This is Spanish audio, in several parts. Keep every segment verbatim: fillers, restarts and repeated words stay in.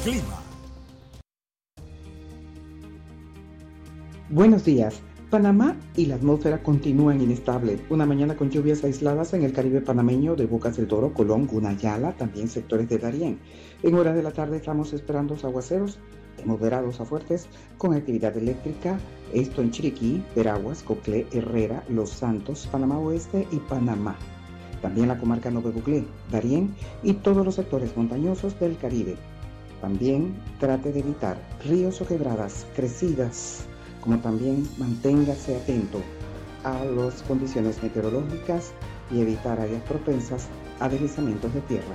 Clima. Buenos días. Panamá y la atmósfera continúan inestable. Una mañana con lluvias aisladas en el Caribe panameño de Bocas del Toro, Colón, Gunayala, también sectores de Darién. En horas de la tarde estamos esperando aguaceros de moderados a fuertes con actividad eléctrica, esto en Chiriquí, Veraguas, Coclé, Herrera, Los Santos, Panamá Oeste y Panamá. También la comarca Nove Buglé, Darién y todos los sectores montañosos del Caribe. También trate de evitar ríos o quebradas crecidas, como también manténgase atento a las condiciones meteorológicas y evitar áreas propensas a deslizamientos de tierra.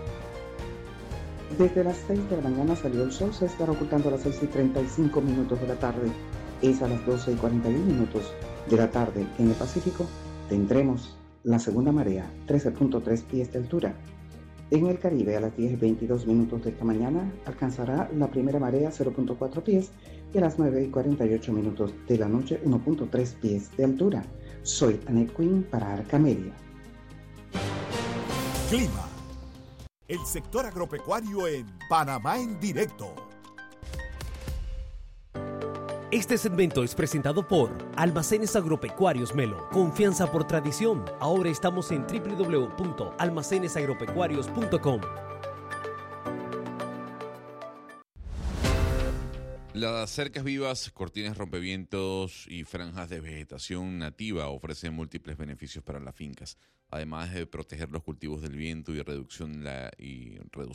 Desde las seis de la mañana salió el sol, se estará ocultando a las seis y treinta y cinco minutos de la tarde. Es a las doce y cuarenta y uno minutos de la tarde en el Pacífico. Tendremos la segunda marea, trece punto tres pies de altura. En el Caribe, a las diez y veintidós minutos de esta mañana, alcanzará la primera marea cero punto cuatro pies y a las nueve y cuarenta y ocho minutos de la noche uno punto tres pies de altura. Soy Annette Quinn para Arca Media. Clima. El sector agropecuario en Panamá en directo. Este segmento es presentado por Almacenes Agropecuarios Melo. Confianza por tradición. Ahora estamos en doble u doble u doble u punto almacenes agropecuarios punto com. Las cercas vivas, cortinas rompevientos y franjas de vegetación nativa ofrecen múltiples beneficios para las fincas, además de proteger los cultivos del viento y, reducción la, y reducir